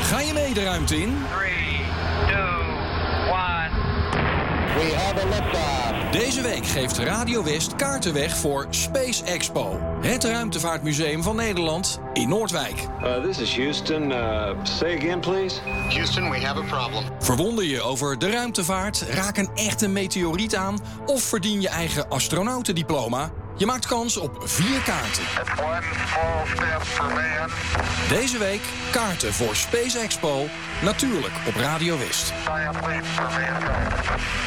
Ga je mee de ruimte in? 3, 2, 1. We have a liftoff. Deze week geeft Radio West kaarten weg voor Space Expo. Het ruimtevaartmuseum van Nederland in Noordwijk. This is Houston. Say again, please. Houston, we have a problem. Verwonder je over de ruimtevaart? Raak een echte meteoriet aan? Of verdien je eigen astronautendiploma? Je maakt kans op 4 kaarten. It's one small step for man. Deze week kaarten voor Space Expo. Natuurlijk op Radio West. Giant leap for mankind.